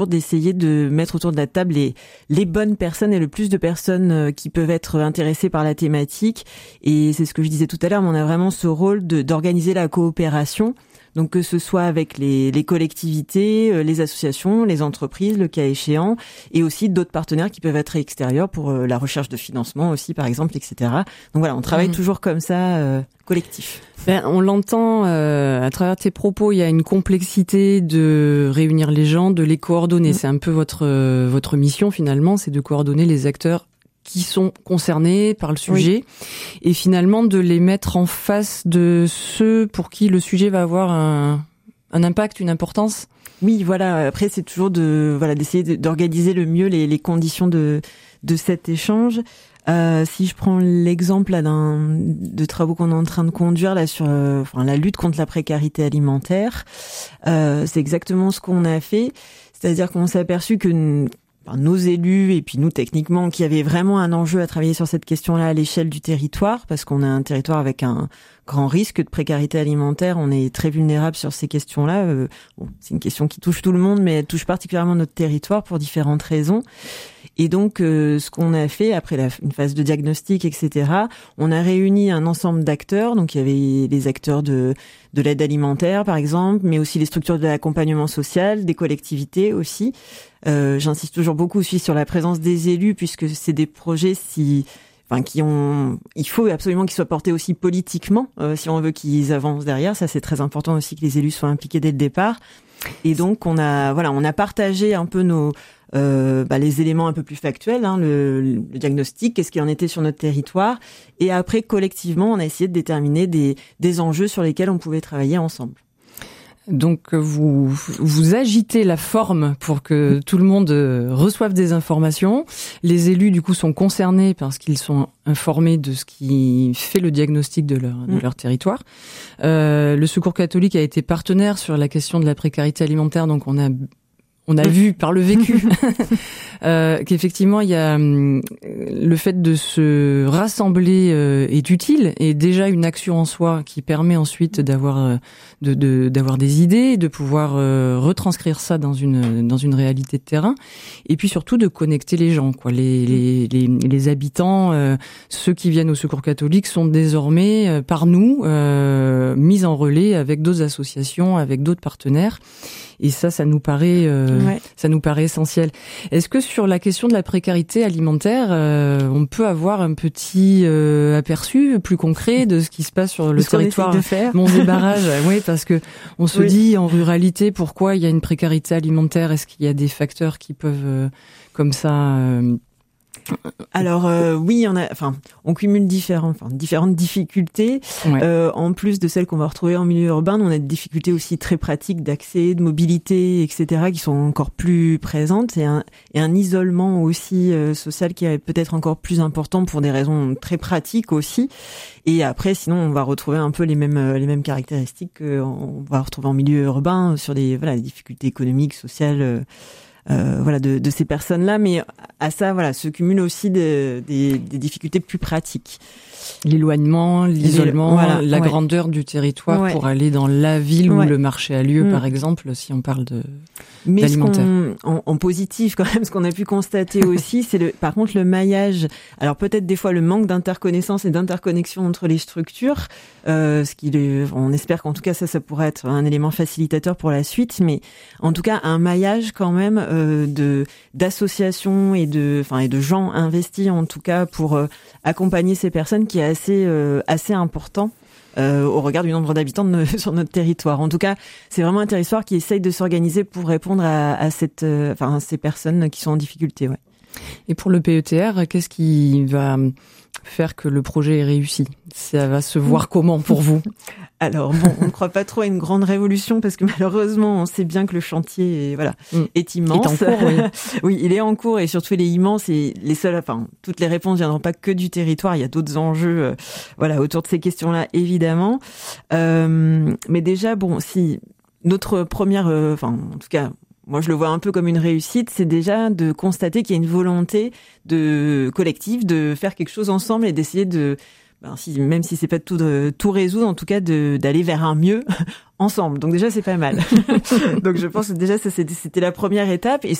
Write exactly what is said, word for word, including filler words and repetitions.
d'essayer de mettre autour de la table les, les bonnes personnes et le plus de personnes qui peuvent être intéressées par la thématique. Et c'est ce que je disais tout à l'heure, mais on a vraiment ce rôle de, d'organiser la coopération. Donc que ce soit avec les, les collectivités, les associations, les entreprises, le cas échéant, et aussi d'autres partenaires qui peuvent être extérieurs pour la recherche de financement aussi, par exemple, et cetera. Donc voilà, on travaille mmh. toujours comme ça, euh, collectif. Ben, on l'entend euh, à travers tes propos, il y a une complexité de réunir les gens, de les coordonner. Mmh. C'est un peu votre euh, votre mission finalement, c'est de coordonner les acteurs qui sont concernés par le sujet, oui. et finalement de les mettre en face de ceux pour qui le sujet va avoir un, un impact, une importance. Oui, voilà. Après, c'est toujours de voilà d'essayer de, d'organiser le mieux les, les conditions de de cet échange. Euh, si je prends l'exemple là d'un de travaux qu'on est en train de conduire là sur euh, enfin la lutte contre la précarité alimentaire, euh, c'est exactement ce qu'on a fait. C'est-à-dire qu'on s'est aperçu que Enfin, nos élus et puis nous techniquement qui avaient vraiment un enjeu à travailler sur cette question-là à l'échelle du territoire, parce qu'on a un territoire avec un grand risque de précarité alimentaire, on est très vulnérable sur ces questions-là. Euh, bon, c'est une question qui touche tout le monde, mais elle touche particulièrement notre territoire pour différentes raisons. Et donc, euh, ce qu'on a fait après la, une phase de diagnostic, et cetera, on a réuni un ensemble d'acteurs. Donc, il y avait les acteurs de de l'aide alimentaire, par exemple, mais aussi les structures de l'accompagnement social, des collectivités aussi. Euh, j'insiste toujours beaucoup aussi sur la présence des élus, puisque c'est des projets si, enfin, qui ont, il faut absolument qu'ils soient portés aussi politiquement, euh, si on veut qu'ils avancent derrière. Ça, c'est très important aussi que les élus soient impliqués dès le départ. Et donc, on a, voilà, on a partagé un peu nos, euh, bah, les éléments un peu plus factuels, hein, le, le diagnostic, qu'est-ce qu'il en était sur notre territoire. Et après, collectivement, on a essayé de déterminer des, des enjeux sur lesquels on pouvait travailler ensemble. Donc vous vous agitez la forme pour que tout le monde reçoive des informations. Les élus du coup sont concernés parce qu'ils sont informés de ce qui fait le diagnostic de leur de leur territoire. Euh, le Secours catholique a été partenaire sur la question de la précarité alimentaire, donc on a on a vu par le vécu euh, qu'effectivement il y a euh, le fait de se rassembler euh, est utile et déjà une action en soi qui permet ensuite d'avoir euh, de, de d'avoir des idées, de pouvoir euh, retranscrire ça dans une dans une réalité de terrain et puis surtout de connecter les gens quoi les les les, les habitants euh, ceux qui viennent au Secours catholique sont désormais euh, par nous euh, mis en relais avec d'autres associations, avec d'autres partenaires. Et ça, ça nous paraît, euh, ouais. ça nous paraît essentiel. Est-ce que sur la question de la précarité alimentaire, euh, on peut avoir un petit euh, aperçu plus concret de ce qui se passe sur le territoire Monts-et-Barrages? Oui, parce que on se oui. dit en ruralité, pourquoi il y a une précarité alimentaire? Est-ce qu'il y a des facteurs qui peuvent, euh, comme ça, euh, Alors euh, oui, on a, enfin, on cumule différents, enfin, différentes difficultés. Ouais. Euh, en plus de celles qu'on va retrouver en milieu urbain, on a des difficultés aussi très pratiques d'accès, de mobilité, et cetera, qui sont encore plus présentes, et un, et un isolement aussi euh, social qui est peut-être encore plus important pour des raisons très pratiques aussi. Et après, sinon, on va retrouver un peu les mêmes les mêmes caractéristiques qu'on va retrouver en milieu urbain sur des voilà des difficultés économiques, sociales. Euh, Euh, voilà de, de ces personnes-là, mais à ça voilà se cumulent aussi de, des, des difficultés plus pratiques. L'éloignement, l'isolement, voilà, la ouais. grandeur du territoire ouais. pour aller dans la ville ouais. où le marché a lieu, mmh. par exemple, si on parle de Mais d'alimentaire. Ce qu'on, en, en positif quand même, ce qu'on a pu constater aussi, c'est le, par contre le maillage. Alors peut-être des fois le manque d'interconnaissance et d'interconnexion entre les structures, euh, ce qui, on espère qu'en tout cas ça, ça pourrait être un élément facilitateur pour la suite. Mais en tout cas un maillage quand même euh, de d'associations et de, enfin et de gens investis en tout cas pour euh, accompagner ces personnes qui est assez euh, assez important euh, au regard du nombre d'habitants de, sur notre territoire. En tout cas, c'est vraiment un territoire qui essaye de s'organiser pour répondre à, à cette, euh, enfin, à ces personnes qui sont en difficulté. Ouais. Et pour le P E T R, qu'est-ce qui va faire que le projet est réussi? Ça va se voir comment pour vous? Alors bon, on ne croit pas trop à une grande révolution parce que malheureusement, on sait bien que le chantier est, voilà, mmh. est immense. Est en cours, oui. Oui, il est en cours et surtout il est immense et les seules, enfin, toutes les réponses viendront pas que du territoire. Il y a d'autres enjeux, euh, voilà, autour de ces questions-là, évidemment. Euh, mais déjà, bon, si notre première, euh, enfin, en tout cas, moi je le vois un peu comme une réussite, c'est déjà de constater qu'il y a une volonté de collective de faire quelque chose ensemble et d'essayer de ben, si, même si c'est pas tout de, tout résoudre, en tout cas de, d'aller vers un mieux ensemble. Donc déjà c'est pas mal. Donc je pense que déjà ça c'était la première étape. Et